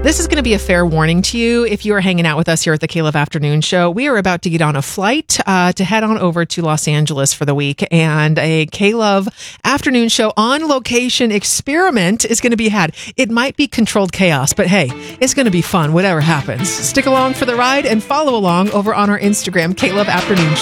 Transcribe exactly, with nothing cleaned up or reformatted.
This is going to be a fair warning to you if you are hanging out with us here at the K-Love Afternoon Show. We are about to get on a flight uh, to head on over to Los Angeles for the week, and a K-Love Afternoon Show on location experiment is going to be had. It might be controlled chaos, but hey, it's going to be fun, whatever happens. Stick along for the ride and follow along over on our Instagram, K-Love Afternoon Show.